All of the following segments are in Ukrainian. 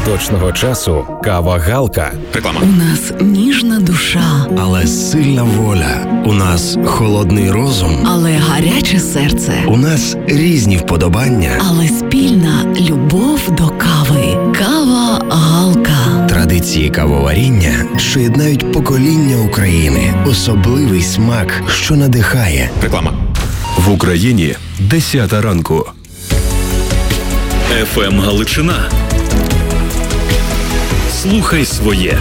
точного часу кава Галка. Реклама. У нас ніжна душа, але сильна воля. У нас холодний розум, але гаряче серце. У нас різні вподобання, але спільна любов до кави. Кава Галка. Традиції кавоваріння, що єднають покоління України. Особливий смак, що надихає. Реклама. В Україні 10 ранку. ФМ Галичина. Слухай своє.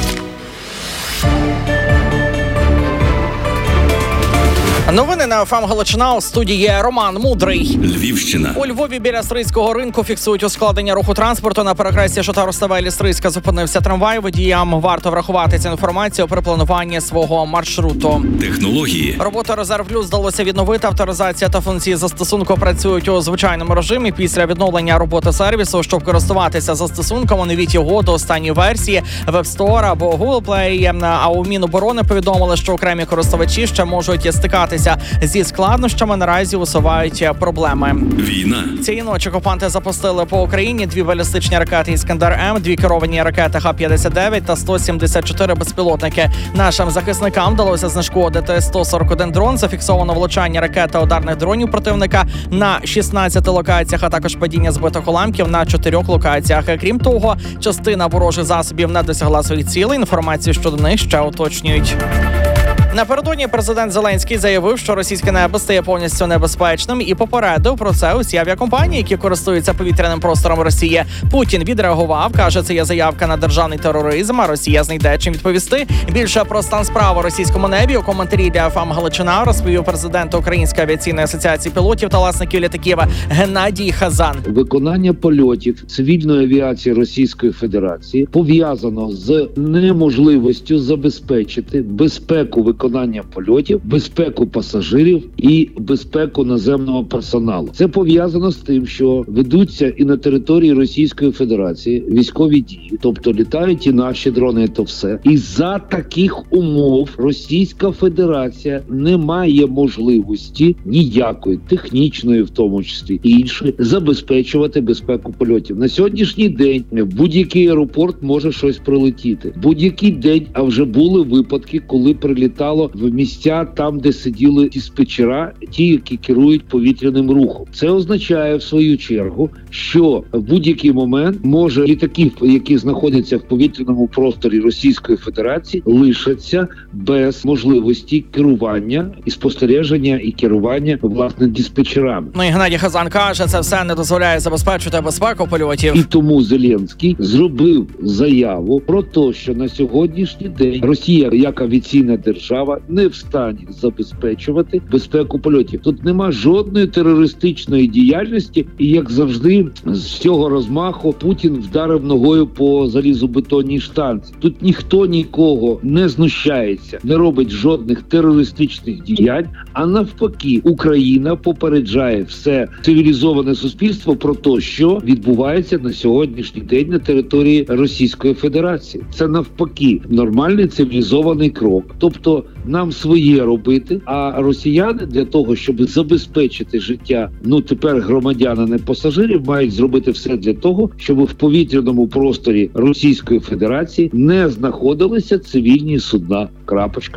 Новини на ФМ Галичина. У студії Роман Мудрий. Львівщина. У Львові біля Стрийського ринку фіксують ускладнення руху транспорту. На перехресті Шота-Руставелі-Стрийська зупинився трамвай. Водіям варто врахувати цю інформацію при плануванні свого маршруту. Технології. Роботу «Резерв Плюс» вдалося відновити. Авторизація та функції застосунку працюють у звичайному режимі. Після відновлення роботи сервісу, щоб користуватися застосунком, оновіть його до останньої версії Web Store або Google Play. А у Міноборони повідомили, що окремі користувачі ще можуть стикатися зі складнощами, наразі усувають проблеми. Війна. Цієї ночі окупанти запустили по Україні 2 балістичні ракети «Іскандер-М», 2 керовані ракети Х-59 та 174 безпілотники. Нашим захисникам вдалося знешкодити 141 дрон, зафіксовано влучання ракет та ударних дронів противника на 16 локаціях, а також падіння збитих уламків на 4 локаціях. Крім того, частина ворожих засобів не досягла своїх цілей. Інформацію щодо них ще уточнюють. Напередодні президент Зеленський заявив, що російське небо стає повністю небезпечним і попередив про це усі авіакомпанії, які користуються повітряним простором Росії. Путін відреагував, каже, це є заявка на державний тероризм, а Росія знайде чим відповісти. Більше про стан справи у російському небі у коментарі для ФМ Галичина розповів президент Української авіаційної асоціації пілотів та власників літаків Геннадій Хазан. Виконання польотів цивільної авіації Російської Федерації пов'язано з неможливістю забезпечити безпеку виконання польотів, безпеку пасажирів і безпеку наземного персоналу. Це пов'язано з тим, що ведуться і на території Російської Федерації військові дії, тобто літають і наші дрони, то все. І за таких умов Російська Федерація не має можливості ніякої, технічної в тому числі, і іншої, забезпечувати безпеку польотів. На сьогоднішній день будь-який аеропорт може щось прилетіти. Будь-який день, а вже були випадки, коли прилітали в місця там, де сиділи диспетчера, ті, які керують повітряним рухом. Це означає, в свою чергу, що в будь-який момент може літаки, які знаходяться в повітряному просторі Російської Федерації, лишаться без можливості керування і спостереження і керування, власне, диспетчерами. Ну і Геннадій Хазан каже, це все не дозволяє забезпечити безпеку польотів. І тому Зеленський зробив заяву про те, що на сьогоднішній день Росія, як авіаційна держава, не в стані забезпечувати безпеку польотів. Тут нема жодної терористичної діяльності, і, як завжди, з цього розмаху Путін вдарив ногою по залізобетонній штанці. Тут ніхто нікого не знущається, не робить жодних терористичних діянь, а навпаки, Україна попереджає все цивілізоване суспільство про те, що відбувається на сьогоднішній день на території Російської Федерації. Це навпаки нормальний цивілізований крок. Тобто нам своє робити, а росіяни для того, щоб забезпечити життя, тепер громадян, а не пасажирів, мають зробити все для того, щоб в повітряному просторі Російської Федерації не знаходилися цивільні судна. Крапочка.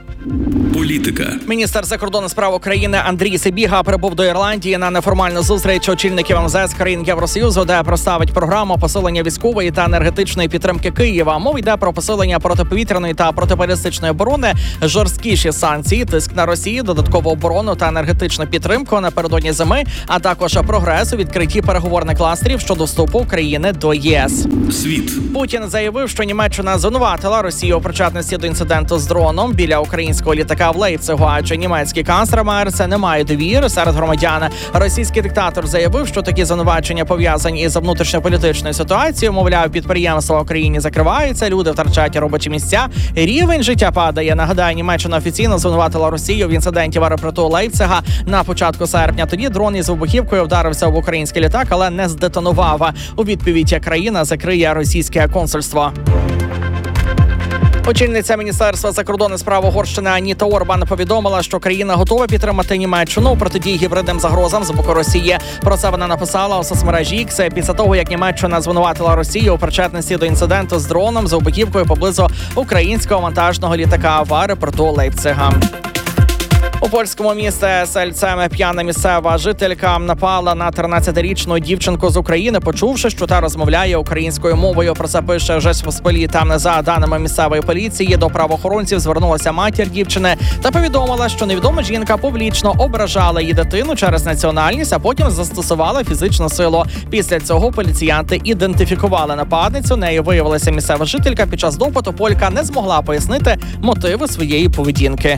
Політика. Міністр закордонних справ України Андрій Сибіга прибув до Ірландії на неформальну зустріч очільників МЗС країн Євросоюзу, де представить програму посилення військової та енергетичної підтримки Києва. Мова йде про посилення протиповітряної та протибалістичної оборони, жорсткіші санкції, тиск на Росію, додаткову оборону та енергетичну підтримку напередодні зими, а також прогрес у відкритті переговорних кластерів щодо вступу України до ЄС. Світ. Путін заявив, що Німеччина звинуватила Росію у причетності до інциденту з дроном біля українського літака в Лейпцигу, адже німецький канцлер Мерц не має довіри серед громадян. Російський диктатор заявив, що такі звинувачення пов'язані із внутрішньополітичною ситуацією. Мовляв, підприємства в Україні закриваються, люди втрачають робочі місця, рівень життя падає. Нагадаю, Німеччина офіційно звинуватила Росію в інциденті в аеропорту Лейпцига на початку серпня. Тоді дрон із вибухівкою вдарився в український літак, але не здетонував. У відповідь країна закриє російське консульство. Очільниця Міністерства закордонних справ Угорщини Аніта Орбан повідомила, що країна готова підтримати Німеччину у протидії гібридним загрозам з боку Росії. Про це вона написала у соцмережі X після того, як Німеччина звинуватила Росію у причетності до інциденту з дроном з вибухівкою поблизу українського вантажного літака в аеропорту Лейпцига. У польському місті Сельцем п'яна місцева жителька напала на 13-річну дівчинку з України, почувши, що та розмовляє українською мовою. Про це пише Жечпосполіта. За даними місцевої поліції, до правоохоронців звернулася матір дівчини та повідомила, що невідома жінка публічно ображала її дитину через національність, а потім застосувала фізичну силу. Після цього поліціянти ідентифікували нападницю. Нею виявилася місцева жителька. Під час допиту полька не змогла пояснити мотиви своєї поведінки.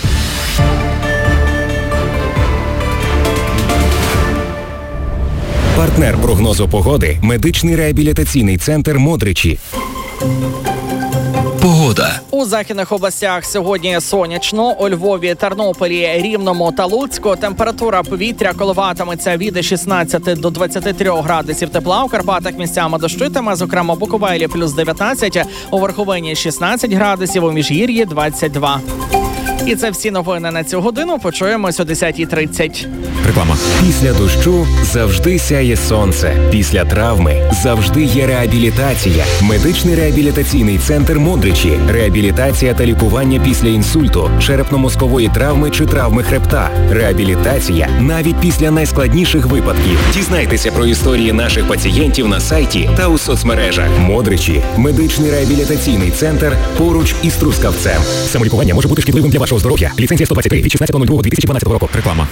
Партнер прогнозу погоди – медичний реабілітаційний центр «Модричі». Погода. У західних областях сьогодні сонячно. У Львові, Тернополі, Рівному та Луцьку температура повітря коливатиметься від 16 до 23 градусів тепла. У Карпатах місцями дощитиме, зокрема Буковелі плюс 19, у Верховині 16 градусів, у Міжгір'ї 22. І це всі новини на цю годину. Почуємось о 10:30. Реклама. Після дощу завжди сяє сонце. Після травми завжди є реабілітація. Медичний реабілітаційний центр «Модричі». Реабілітація та лікування після інсульту, черепно-мозкової травми чи травми хребта. Реабілітація навіть після найскладніших випадків. Дізнайтеся про історії наших пацієнтів на сайті та у соцмережах. «Модричі» – медичний реабілітаційний центр поруч із Трускавцем. Самолікування може бути шкідливим для вашого здоров'я. Ліцензія 123 від 16.02.2012 року. Реклама.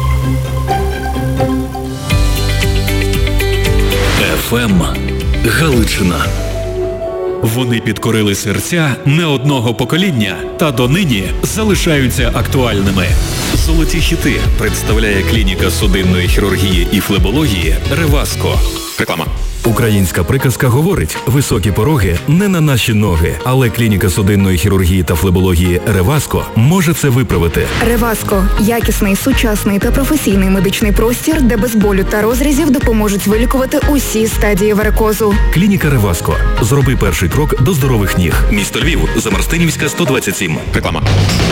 ФМ Галичина. Вони підкорили серця не одного покоління та донині залишаються актуальними. Золоті хіти представляє клініка судинної хірургії і флебології «Реваско». Реклама. Українська приказка говорить: високі пороги не на наші ноги, але клініка судинної хірургії та флебології «Реваско» може це виправити. Реваско – якісний, сучасний та професійний медичний простір, де без болю та розрізів допоможуть вилікувати усі стадії варикозу. Клініка «Реваско». Зроби перший крок до здорових ніг. Місто Львів, Замарстинівська, 127. Реклама.